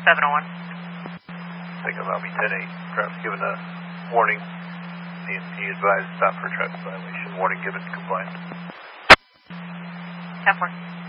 701. Take allow me 10-8. Traffic given a warning. CNC advised stop for traffic violation. Warning given compliant. 10-4.